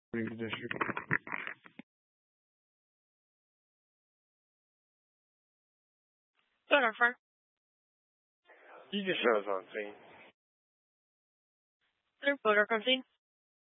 District. Jennifer. You can show us on scene. Their photograph scene.